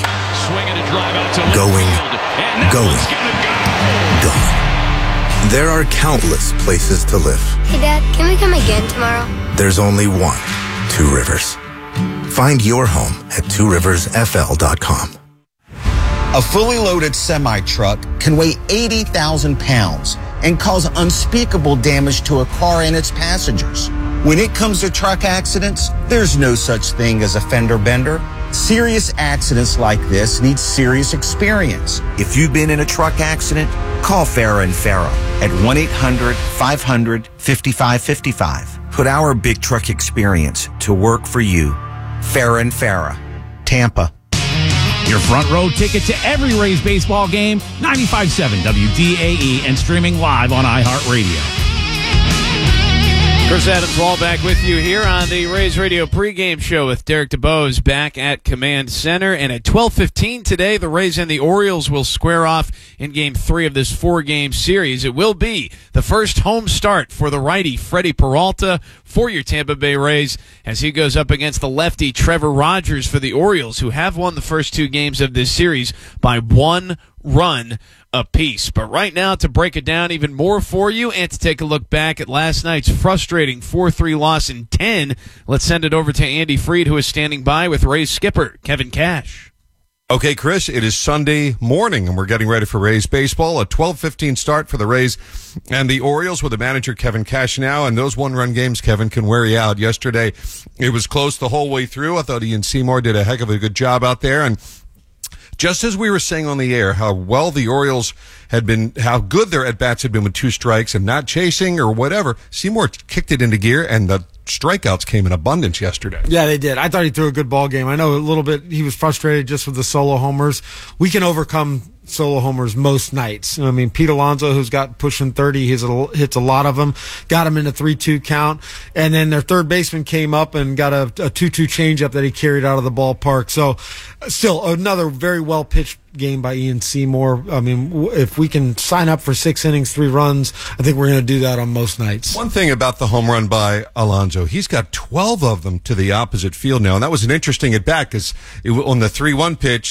going, going, gone. There are countless places to live. Hey, Dad, can we come again tomorrow? There's only one Two Rivers. Find your home at two rivers f l dot com. A fully loaded semi-truck can weigh eighty thousand pounds and cause unspeakable damage to a car and its passengers. When it comes to truck accidents, there's no such thing as a fender bender. Serious accidents like this need serious experience. If you've been in a truck accident, call Farah and Farah at one eight hundred, five hundred, five five five five. Put our big truck experience to work for you. Farah and Farah, Tampa. Your front row ticket to every Rays baseball game, ninety-five point seven W D A E, and streaming live on iHeartRadio. Chris Adams Wall back with you here on the Rays Radio pregame show with Derek DeBose back at Command Center. And at twelve fifteen today, the Rays and the Orioles will square off in game three of this four-game series. It will be the first home start for the righty Freddie Peralta for your Tampa Bay Rays as he goes up against the lefty Trevor Rogers for the Orioles, who have won the first two games of this series by one run apiece. But right now, to break it down even more for you and to take a look back at last night's frustrating four three loss in ten, let's send it over to Andy Freed, who is standing by with Rays skipper Kevin Cash. Okay, Chris, it is Sunday morning, and we're getting ready for Rays baseball. A twelve fifteen start for the Rays and the Orioles with the manager Kevin Cash now, and those one-run games, Kevin, can wear you out. Yesterday, it was close the whole way through. I thought Ian Seymour did a heck of a good job out there, and just as we were saying on the air, how well the Orioles had been, how good their at-bats had been with two strikes and not chasing or whatever, Seymour kicked it into gear, and the strikeouts came in abundance yesterday. Yeah, they did. I thought he threw a good ball game. I know a little bit he was frustrated just with the solo homers. We can overcome solo homers most nights. I mean, Pete Alonso, who's got pushing thirty, hits a, hits a lot of them, got him in a three two count. And then their third baseman came up and got a, a two two changeup that he carried out of the ballpark. So still another very well pitched game by Ian Seymour. I mean, if we can sign up for six innings, three runs, I think we're going to do that on most nights. One thing about the home run by Alonso, he's got twelve of them to the opposite field now, and that was an interesting at bat because on the three one pitch,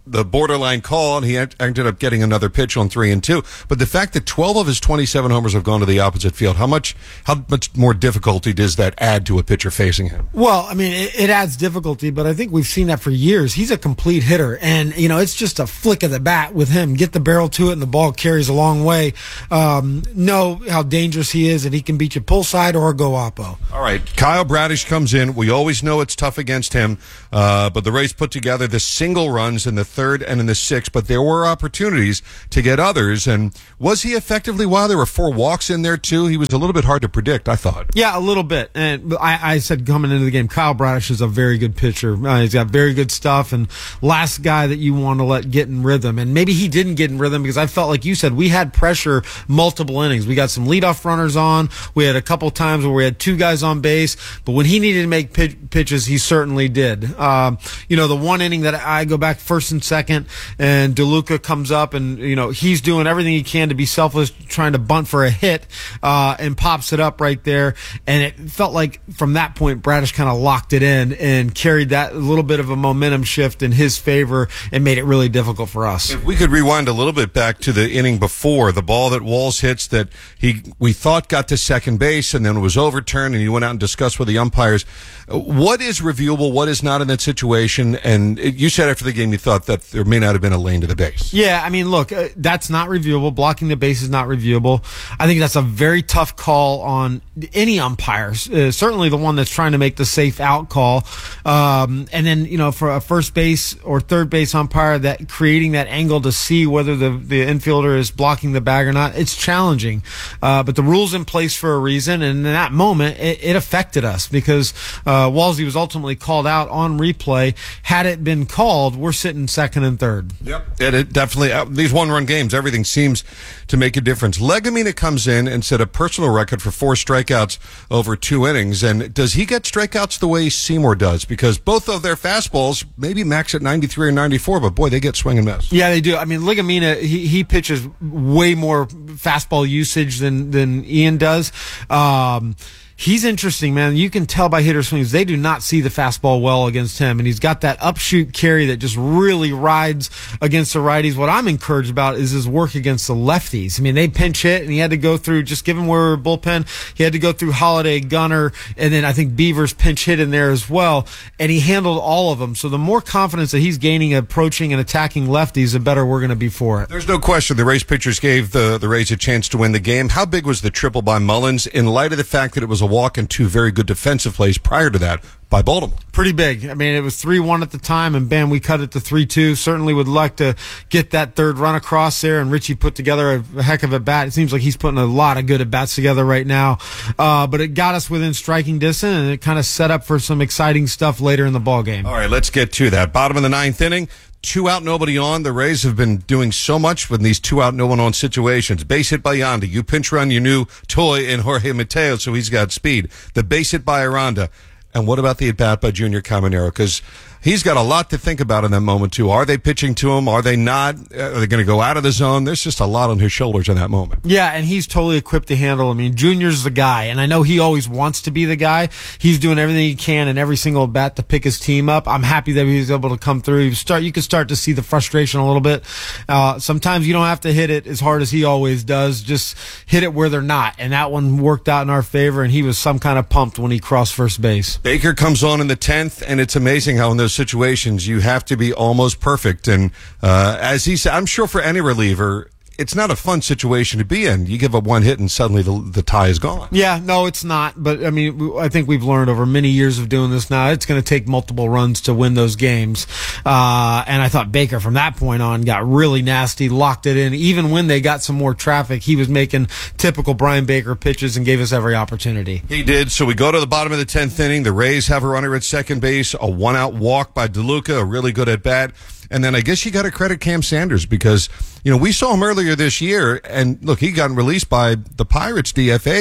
the borderline call, and he ended up getting another pitch on three and two. But the fact that twelve of his twenty-seven homers have gone to the opposite field, how much how much more difficulty does that add to a pitcher facing him? Well, I mean, it, it adds difficulty, but I think we've seen that for years. He's a complete hitter, and, you know, it's just a flick of the bat with him. Get the barrel to it, and the ball carries a long way. Um, know how dangerous he is, and he can beat you pull side or go oppo. All right, Kyle Bradish comes in. We always know it's tough against him, uh, but the Rays put together the single runs in the third and in the sixth, but there were opportunities to get others. And was he effectively, while there were four walks in there too, he was a little bit hard to predict, I thought. Yeah, a little bit. And I, I said coming into the game, Kyle Bradish is a very good pitcher. Uh, he's got very good stuff, and last guy that you want to let get in rhythm. And maybe he didn't get in rhythm because I felt like you said we had pressure multiple innings. We got some leadoff runners on. We had a couple times where we had two guys on base, but when he needed to make pitch, pitches, he certainly did. Um, you know, the one inning that I go back first and second, and DeLuca comes up, and, you know, he's doing everything he can to be selfless, trying to bunt for a hit, uh, and pops it up right there. And it felt like from that point, Bradish kind of locked it in and carried that little bit of a momentum shift in his favor and made it really difficult for us. If we could rewind a little bit back to the inning before, the ball that Walls hits that he we thought got to second base and then it was overturned, and you went out and discussed with the umpires. What is reviewable? What is not in that situation? And it, you said after the game you thought that there may not have been a lane to the base. Yeah, I mean, look, uh, that's not reviewable. Blocking the base is not reviewable. I think that's a very tough call on any umpires, uh, certainly the one that's trying to make the safe out call. Um, and then, you know, for a first base or third base umpire, that creating that angle to see whether the, the infielder is blocking the bag or not, it's challenging. Uh, but the rule's in place for a reason, and in that moment, it, it affected us because uh, Walsey was ultimately called out on replay. Had it been called, we're sitting second and third. Yep. And it definitely, uh, these one-run games, everything seems to make a difference. Legumina comes in and set a personal record for four strikeouts over two innings. And does he get strikeouts the way Seymour does? Because both of their fastballs maybe max at ninety-three or ninety-four, but boy, they get swing and miss. Yeah, they do. I mean, Legumina, he, he pitches way more fastball usage than, than Ian does. Um, He's interesting, man. You can tell by hitter swings, they do not see the fastball well against him. And he's got that upshoot carry that just really rides against the righties. What I'm encouraged about is his work against the lefties. I mean, they pinch hit, and he had to go through, just give him where we were bullpen, he had to go through Holiday, Gunnar, and then I think Beavers pinch hit in there as well. And he handled all of them. So the more confidence that he's gaining approaching and attacking lefties, the better we're going to be for it. There's no question the Rays pitchers gave the, the Rays a chance to win the game. How big was the triple by Mullins in light of the fact that it was a walk and two very good defensive plays prior to that by Baltimore? Pretty big. I mean, it was three one at the time, and bam, we cut it to three two. Certainly would like to get that third run across there, and Richie put together a heck of a bat. It seems like he's putting a lot of good at-bats together right now. Uh, but it got us within striking distance, and it kind of set up for some exciting stuff later in the ball game. All right, let's get to that. Bottom of the ninth inning. Two out, nobody on. The Rays have been doing so much with these two out, no one on situations. Base hit by Yanda. You pinch run your new toy in Jorge Mateo, so he's got speed. The base hit by Aranda. And what about the at-bat by Junior Caminero? Because he's got a lot to think about in that moment, too. Are they pitching to him? Are they not? Are they going to go out of the zone? There's just a lot on his shoulders in that moment. Yeah, and he's totally equipped to handle. I mean, Junior's the guy, and I know he always wants to be the guy. He's doing everything he can in every single bat to pick his team up. I'm happy that he was able to come through. You start, you can start to see the frustration a little bit. Uh, sometimes you don't have to hit it as hard as he always does. Just hit it where they're not, and that one worked out in our favor, and he was some kind of pumped when he crossed first base. Baker comes on in the tenth, and it's amazing how in those situations you have to be almost perfect. And uh, as he said, I'm sure for any reliever, it's not a fun situation to be in. You give up one hit and suddenly the, the tie is gone. Yeah, no, it's not. But, I mean, I think we've learned over many years of doing this now, it's going to take multiple runs to win those games. Uh, and I thought Baker from that point on got really nasty, locked it in. Even when they got some more traffic, he was making typical Brian Baker pitches and gave us every opportunity. He did. So we go to the bottom of the tenth inning. The Rays have a runner at second base, a one-out walk by DeLuca, a really good at-bat. And then I guess you got to credit Cam Sanders because, you know, we saw him earlier this year, and look, he got released by the Pirates, D F A'd.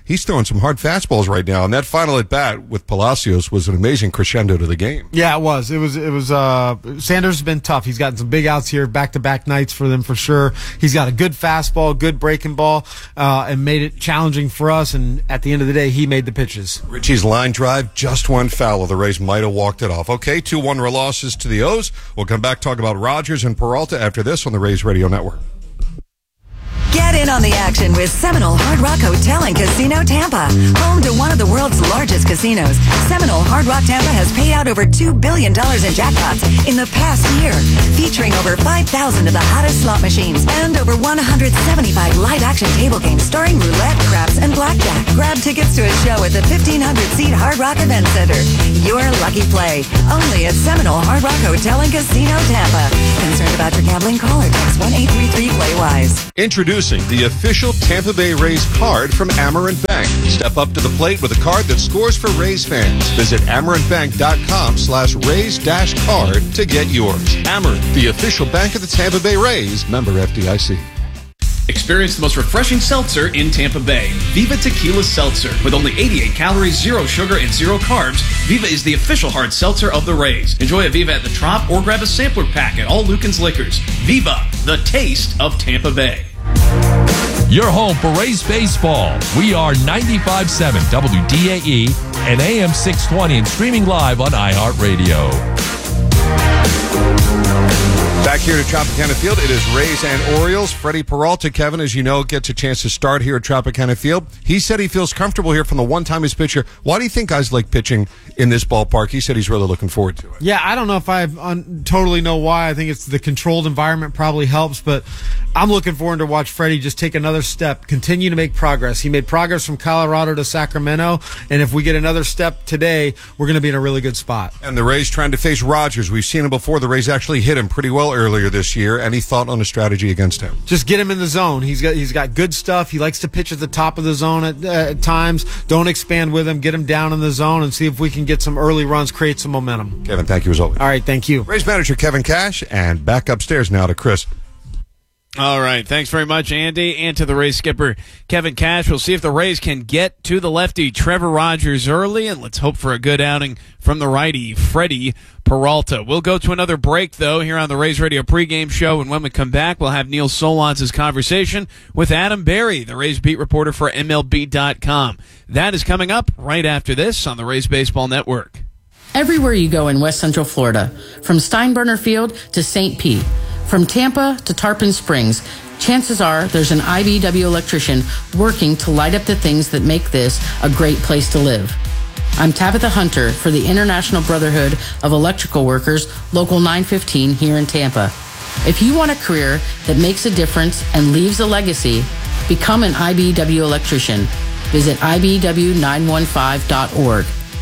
he's throwing some hard fastballs right now. And that final at bat with Palacios was an amazing crescendo to the game. Yeah, it was. It was. It was. Uh, Sanders has been tough. He's gotten some big outs here, back-to-back nights for them for sure. He's got a good fastball, good breaking ball, uh, and made it challenging for us. And at the end of the day, he made the pitches. Richie's line drive just went foul. The Rays might have walked it off. Okay, two one losses to the O's. We'll come back, talk about Rogers and Peralta after this on the Rays Radio Network. Get in on the action with Seminole Hard Rock Hotel and Casino Tampa. Home to one of the world's largest casinos, Seminole Hard Rock Tampa has paid out over two billion dollars in jackpots in the past year, featuring over five thousand of the hottest slot machines and over one hundred seventy-five live-action table games starring roulette, craps, and blackjack. Grab tickets to a show at the fifteen hundred seat Hard Rock Event Center. Your lucky play, only at Seminole Hard Rock Hotel and Casino Tampa. Concerned about your gambling? Call or text one eight three three play wise. Introducing the official Tampa Bay Rays card from Amerant Bank. Step up to the plate with a card that scores for Rays fans. Visit amerantbank.com slash Rays dash card to get yours. Amerant, the official bank of the Tampa Bay Rays. Member F D I C. Experience the most refreshing seltzer in Tampa Bay. Viva Tequila Seltzer. With only eighty-eight calories, zero sugar, and zero carbs, Viva is the official hard seltzer of the Rays. Enjoy a Viva at the Trop or grab a sampler pack at all Lucan's Liquors. Viva, the taste of Tampa Bay. Your home for Rays baseball. We are ninety-five point seven W D A E and A M six twenty and streaming live on iHeartRadio. Back here to Tropicana Field, it is Rays and Orioles. Freddie Peralta, Kevin, as you know, gets a chance to start here at Tropicana Field. He said he feels comfortable here from the one time he's pitcher. Why do you think guys like pitching in this ballpark? He said he's really looking forward to it. Yeah, I don't know if I un- totally know why. I think it's the controlled environment probably helps, but I'm looking forward to watch Freddie just take another step, continue to make progress. He made progress from Colorado to Sacramento, and if we get another step today, we're going to be in a really good spot. And the Rays trying to face Rogers. We've seen him before. The Rays actually hit him pretty well earlier this year. Any thought on a strategy against him? Just get him in the zone. He's got he's got good stuff. He likes to pitch at the top of the zone at, uh, at times. Don't expand with him. Get him down in the zone and see if we can get some early runs, create some momentum. Kevin, thank you as always. All right, thank you. Rays manager Kevin Cash, and back upstairs now to Chris. All right. Thanks very much, Andy, and to the Rays skipper, Kevin Cash. We'll see if the Rays can get to the lefty, Trevor Rogers, early, and let's hope for a good outing from the righty, Freddie Peralta. We'll go to another break, though, here on the Rays Radio pregame show, and when we come back, we'll have Neil Solondz' conversation with Adam Berry, the Rays beat reporter for M L B dot com. That is coming up right after this on the Rays Baseball Network. Everywhere you go in West Central Florida, from Steinbrenner Field to Saint Pete, from Tampa to Tarpon Springs, chances are there's an I B W electrician working to light up the things that make this a great place to live. I'm Tabitha Hunter for the International Brotherhood of Electrical Workers, Local nine fifteen here in Tampa. If you want a career that makes a difference and leaves a legacy, become an I B W electrician. Visit I B W nine one five dot org.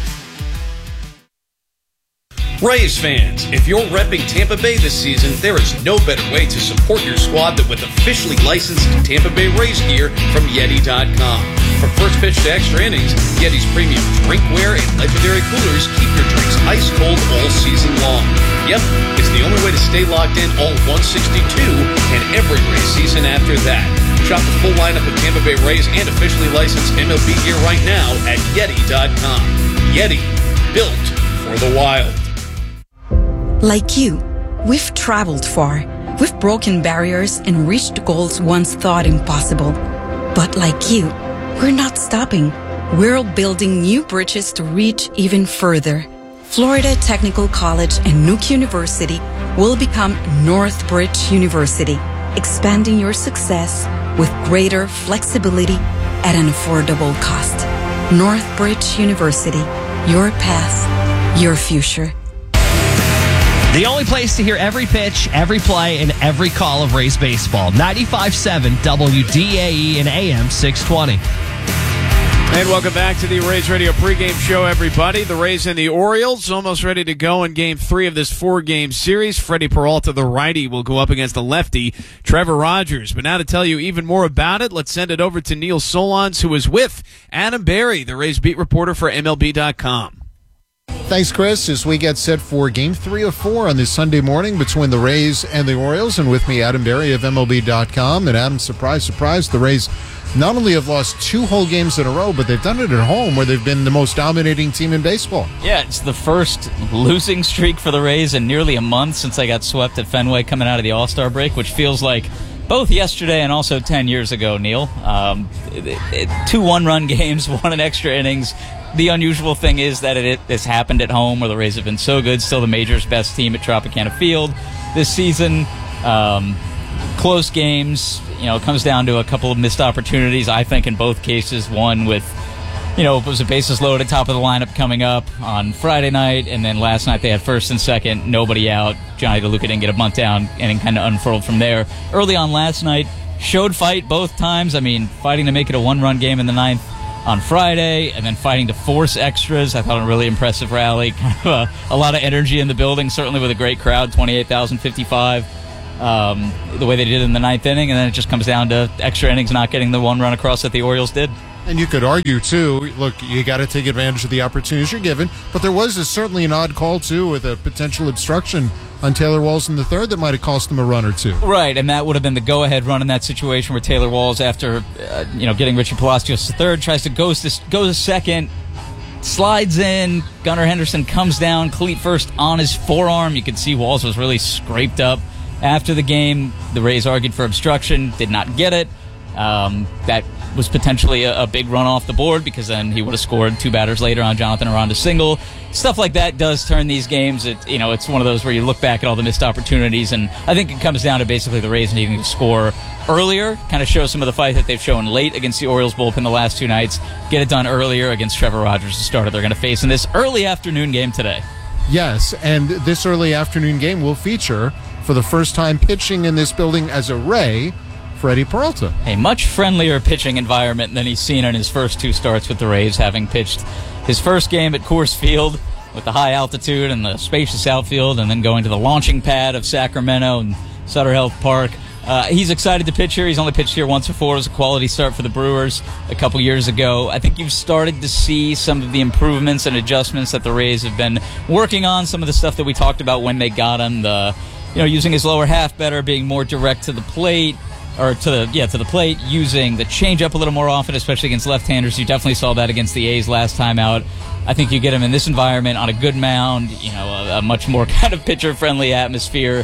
Rays fans, if you're repping Tampa Bay this season, there is no better way to support your squad than with officially licensed Tampa Bay Rays gear from Yeti dot com. From first pitch to extra innings, Yeti's premium drinkware and legendary coolers keep your drinks ice cold all season long. Yep, it's the only way to stay locked in all one sixty-two and every Rays season after that. Shop the full lineup of Tampa Bay Rays and officially licensed M L B gear right now at Yeti dot com. Yeti, built for the wild. Like you, we've traveled far. We've broken barriers and reached goals once thought impossible. But like you, we're not stopping. We're building new bridges to reach even further. Florida Technical College and Nuke University will become Northbridge University, expanding your success with greater flexibility at an affordable cost. Northbridge University, your path, your future. The only place to hear every pitch, every play, and every call of Rays baseball. ninety-five point seven W D A E and A M six twenty. And welcome back to the Rays Radio pregame show, everybody. The Rays and the Orioles almost ready to go in game three of this four-game series. Freddie Peralta, the righty, will go up against the lefty, Trevor Rogers. But now to tell you even more about it, let's send it over to Neil Solondz, who is with Adam Berry, the Rays beat reporter for M L B dot com. Thanks, Chris. As we get set for Game three of four on this Sunday morning between the Rays and the Orioles, and with me, Adam Berry of M L B dot com. And Adam, surprise, surprise, the Rays not only have lost two whole games in a row, but they've done it at home where they've been the most dominating team in baseball. Yeah, it's the first losing streak for the Rays in nearly a month since they got swept at Fenway coming out of the All-Star break, which feels like both yesterday and also ten years ago, Neil. Um, it, it, two one-run games, one in extra innings. The unusual thing is that it, it's happened at home where the Rays have been so good, still the major's best team at Tropicana Field this season. Um, close games, you know, it comes down to a couple of missed opportunities, I think, in both cases. One with, you know, it was a bases loaded, top of the lineup coming up on Friday night, and then last night they had first and second, nobody out. Johnny DeLuca didn't get a bunt down, and it kind of unfurled from there. Early on last night, showed fight both times. I mean, fighting to make it a one-run game in the ninth on Friday, and then fighting to force extras. I thought a really impressive rally. Kind of a, a lot of energy in the building, certainly with a great crowd, twenty-eight thousand fifty-five. Um, the way they did in the ninth inning, and then it just comes down to extra innings not getting the one run across that the Orioles did. And you could argue, too, look, you got to take advantage of the opportunities you're given, but there was a, certainly an odd call, too, with a potential obstruction on Taylor Walls in the third that might have cost them a run or two. Right, and that would have been the go-ahead run in that situation where Taylor Walls, after uh, you know getting Richie Palacios to third, tries to go to, go to second, slides in, Gunnar Henderson comes down, cleat first on his forearm. You could see Walls was really scraped up. After the game, the Rays argued for obstruction, did not get it. Um, that was potentially a, a big run off the board because then he would have scored two batters later on Jonathan Aranda's single. Stuff like that does turn these games. It, you know, it's one of those where you look back at all the missed opportunities, and I think it comes down to basically the Rays needing to score earlier, kind of show some of the fight that they've shown late against the Orioles bullpen the last two nights, get it done earlier against Trevor Rogers, the starter they're going to face in this early afternoon game today. Yes, and this early afternoon game will feature, for the first time pitching in this building as a Ray, Freddie Peralta. A much friendlier pitching environment than he's seen in his first two starts with the Rays, having pitched his first game at Coors Field with the high altitude and the spacious outfield, and then going to the launching pad of Sacramento and Sutter Health Park. Uh, he's excited to pitch here. He's only pitched here once before. It was a quality start for the Brewers a couple years ago. I think you've started to see some of the improvements and adjustments that the Rays have been working on, some of the stuff that we talked about when they got him, the you know, using his lower half better, being more direct to the plate, or to the yeah to the plate, using the changeup a little more often, especially against left-handers. You definitely saw that against the A's last time out. I think you get him in this environment on a good mound, you know, a, a much more kind of pitcher-friendly atmosphere.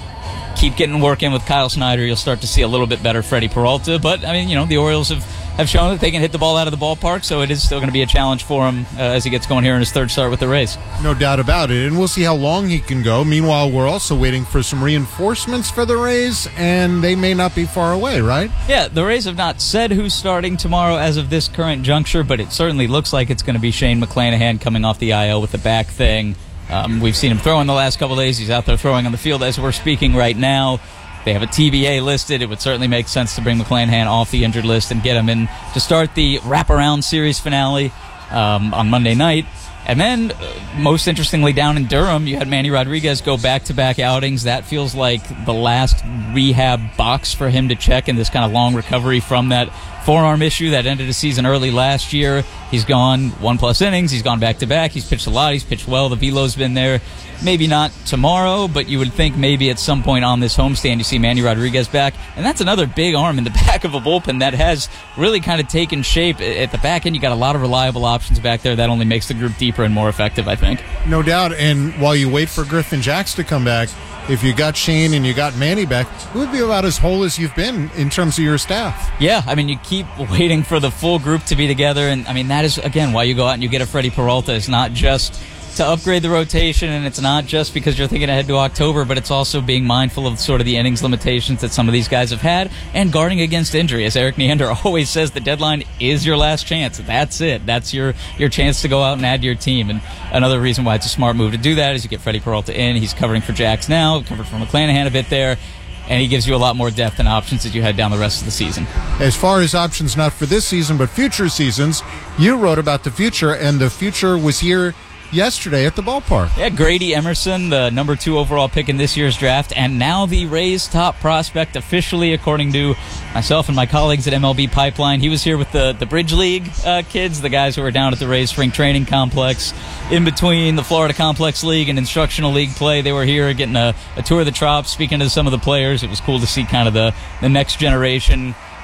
Keep getting work in with Kyle Snyder. You'll start to see a little bit better Freddie Peralta. But, I mean, you know, the Orioles have, have shown that they can hit the ball out of the ballpark, so it is still going to be a challenge for him uh, as he gets going here in his third start with the Rays. No doubt about it, and we'll see how long he can go. Meanwhile, we're also waiting for some reinforcements for the Rays, and they may not be far away, right? Yeah, the Rays have not said who's starting tomorrow as of this current juncture, but it certainly looks like it's going to be Shane McClanahan coming off the I L with the back thing. Um, we've seen him throw in the last couple of days. He's out there throwing on the field as we're speaking right now. They have a T B A listed. It would certainly make sense to bring McClanahan off the injured list and get him in to start the wraparound series finale um, on Monday night. And then, uh, most interestingly, down in Durham, you had Manny Rodriguez go back-to-back outings. That feels like the last rehab box for him to check in this kind of long recovery from that forearm issue that ended the season early last year. He's gone one-plus innings. He's gone back-to-back. He's pitched a lot. He's pitched well. The velo's been there. Maybe not tomorrow, but you would think maybe at some point on this homestand you see Manny Rodriguez back. And that's another big arm in the back of a bullpen that has really kind of taken shape. At the back end, you got a lot of reliable options back there. That only makes the group deeper and more effective, I think. No doubt. And while you wait for Griffin Jacks to come back, if you got Shane and you got Manny back, it would be about as whole as you've been in terms of your staff. Yeah, I mean, you keep waiting for the full group to be together. And, I mean, that is, again, why you go out and you get a Freddie Peralta. It's not just to upgrade the rotation, and it's not just because you're thinking ahead to October, but it's also being mindful of sort of the innings limitations that some of these guys have had and guarding against injury. As Eric Neander always says, the deadline is your last chance. That's it. That's your, your chance to go out and add to your team. And another reason why it's a smart move to do that is you get Freddie Peralta in. He's covering for Jacks now, covered for McClanahan a bit there, and he gives you a lot more depth and options that you had down the rest of the season. As far as options, not for this season, but future seasons, you wrote about the future, and the future was here yesterday at the ballpark. Yeah, Grady Emerson, the number two overall pick in this year's draft, and now the Rays' top prospect officially, according to myself and my colleagues at M L B Pipeline. He was here with the, the Bridge League uh, kids, the guys who were down at the Rays Spring Training Complex. In between the Florida Complex League and Instructional League play, they were here getting a, a tour of the Trop, speaking to some of the players. It was cool to see kind of the, the next generation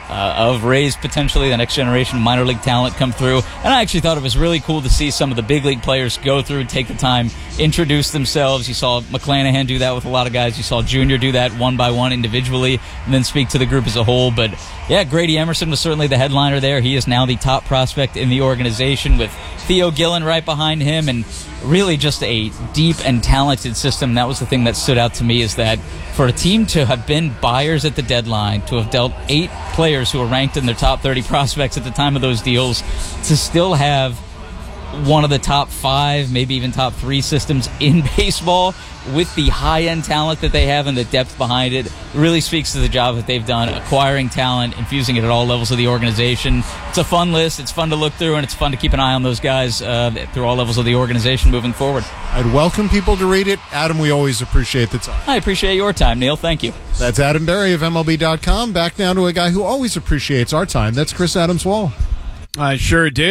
uh, of Rays, potentially the next generation of minor league talent come through. And I actually thought it was really cool to see some of the big league players go through, take the time, introduce themselves. You saw McClanahan do that with a lot of guys. You saw Junior do that one by one individually, and then speak to the group as a whole. But yeah, Grady Emerson was certainly the headliner there. He is now the top prospect in the organization, with Theo Gillen right behind him, and really just a deep and talented system. That was the thing that stood out to me, is that for a team to have been buyers at the deadline, to have dealt eight players who were ranked in their top thirty prospects at the time of those deals, to still have one of the top five, maybe even top three systems in baseball, with the high-end talent that they have and the depth behind it, really speaks to the job that they've done, acquiring talent, infusing it at all levels of the organization. It's a fun list. It's fun to look through, and it's fun to keep an eye on those guys uh, through all levels of the organization moving forward. I'd welcome people to read it. Adam, we always appreciate the time. I appreciate your time, Neil. Thank you. That's Adam Berry of M L B dot com. Back now to a guy who always appreciates our time. That's Chris Adams-Wall. I sure do.